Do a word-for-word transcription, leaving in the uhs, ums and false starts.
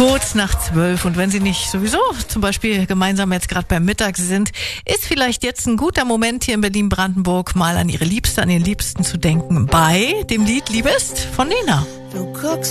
Kurz nach zwölf. Und wenn Sie nicht sowieso zum Beispiel gemeinsam jetzt gerade beim Mittag sind, ist vielleicht jetzt ein guter Moment hier in Berlin-Brandenburg mal an Ihre Liebste, an den Liebsten zu denken bei dem Lied Liebe ist von Nena. Du guckst